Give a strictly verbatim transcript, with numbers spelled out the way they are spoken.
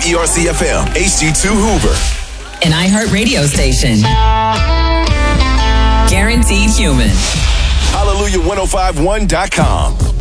E R C F M, H D two Hoover. An iHeart radio station. Guaranteed human. Hallelujah ten fifty-one dot com.